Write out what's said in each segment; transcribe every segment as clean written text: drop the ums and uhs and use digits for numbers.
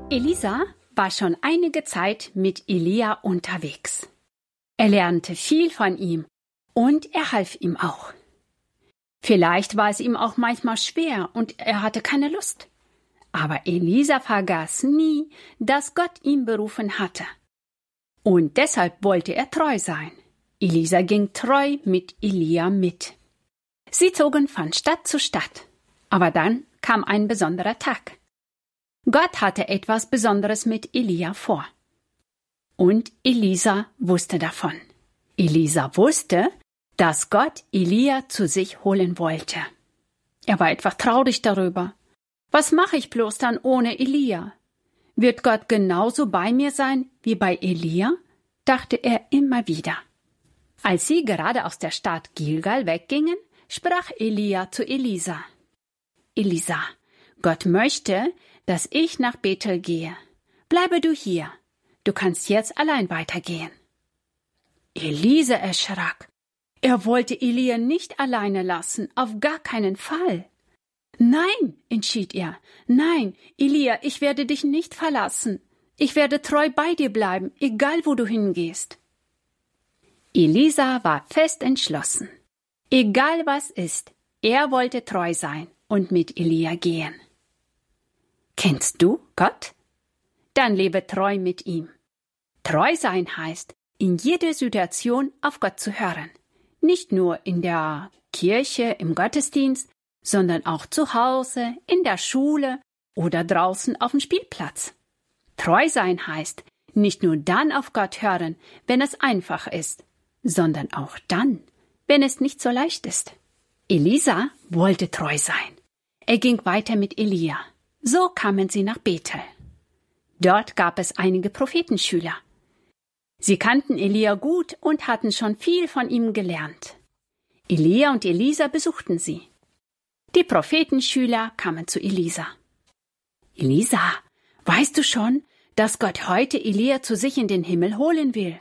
Elisa war schon einige Zeit mit Elia unterwegs. Er lernte viel von ihm und er half ihm auch. Vielleicht war es ihm auch manchmal schwer und er hatte keine Lust. Aber Elisa vergaß nie, dass Gott ihn berufen hatte. Und deshalb wollte er treu sein. Elisa ging treu mit Elia mit. Sie zogen von Stadt zu Stadt. Aber dann kam ein besonderer Tag. Gott hatte etwas Besonderes mit Elia vor. Und Elisa wusste davon. Elisa wusste, dass Gott Elia zu sich holen wollte. Er war etwas traurig darüber. Was mache ich bloß dann ohne Elia? Wird Gott genauso bei mir sein wie bei Elia? Dachte er immer wieder. Als sie gerade aus der Stadt Gilgal weggingen, sprach Elia zu Elisa. Elisa, Gott möchte, dass ich nach Bethel gehe. Bleibe du hier. Du kannst jetzt allein weitergehen. Elisa erschrak. Er wollte Elia nicht alleine lassen, auf gar keinen Fall. Nein, entschied er. Nein, Elia, ich werde dich nicht verlassen. Ich werde treu bei dir bleiben, egal wo du hingehst. Elisa war fest entschlossen. Egal was ist, er wollte treu sein und mit Elia gehen. Kennst du Gott? Dann lebe treu mit ihm. Treu sein heißt, in jeder Situation auf Gott zu hören. Nicht nur in der Kirche, im Gottesdienst, sondern auch zu Hause, in der Schule oder draußen auf dem Spielplatz. Treu sein heißt, nicht nur dann auf Gott hören, wenn es einfach ist, sondern auch dann, wenn es nicht so leicht ist. Elisa wollte treu sein. Er ging weiter mit Elia. So kamen sie nach Bethel. Dort gab es einige Prophetenschüler. Sie kannten Elia gut und hatten schon viel von ihm gelernt. Elia und Elisa besuchten sie. Die Prophetenschüler kamen zu Elisa. Elisa, weißt du schon, dass Gott heute Elia zu sich in den Himmel holen will?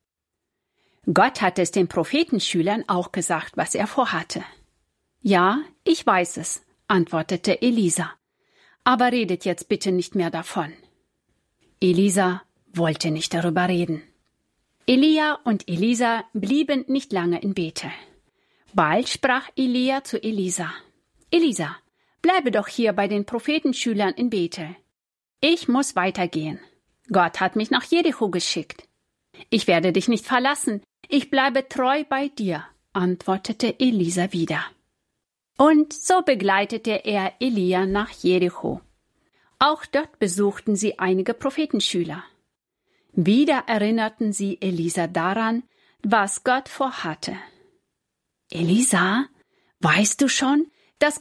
Gott hatte es den Prophetenschülern auch gesagt, was er vorhatte. Ja, ich weiß es, antwortete Elisa. Aber redet jetzt bitte nicht mehr davon. Elisa wollte nicht darüber reden. Elia und Elisa blieben nicht lange in Bethel. Bald sprach Elia zu Elisa. Elisa, bleibe doch hier bei den Prophetenschülern in Bethel. Ich muss weitergehen. Gott hat mich nach Jericho geschickt. Ich werde dich nicht verlassen. Ich bleibe treu bei dir, antwortete Elisa wieder. Und so begleitete er Elia nach Jericho. Auch dort besuchten sie einige Prophetenschüler. Wieder erinnerten sie Elisa daran, was Gott vorhatte. Elisa, weißt du schon,